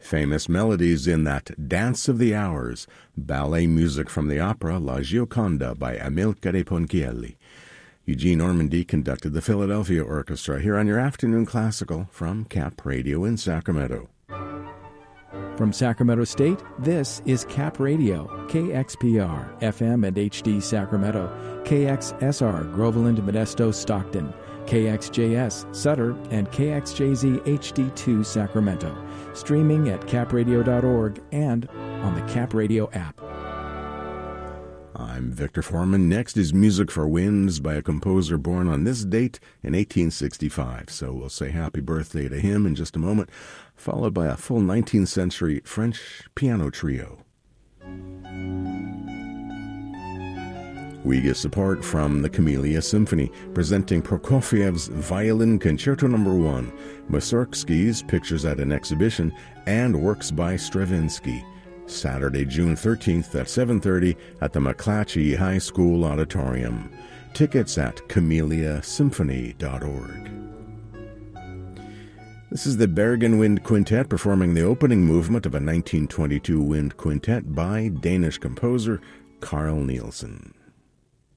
Famous melodies in that Dance of the Hours, ballet music from the opera La Gioconda by Amilcare Ponchielli. Eugene Ormandy conducted the Philadelphia Orchestra here on your Afternoon Classical from Cap Radio in Sacramento. From Sacramento State, this is Cap Radio, KXPR, FM and HD Sacramento, KXSR, Groveland, Modesto, Stockton, KXJS, Sutter, and KXJZ HD2 Sacramento, streaming at capradio.org and on the Cap Radio app. I'm Victor Foreman. Next is Music for Winds by a composer born on this date in 1865. So we'll say happy birthday to him in just a moment, followed by a full 19th century French piano trio. We get support from the Camellia Symphony, presenting Prokofiev's Violin Concerto No. 1, Mussorgsky's Pictures at an Exhibition, and Works by Stravinsky. Saturday, June 13th at 7:30 at the McClatchy High School Auditorium. Tickets at CameliaSymphony.org. This is the Bergen Wind Quintet performing the opening movement of a 1922 wind quintet by Danish composer Carl Nielsen.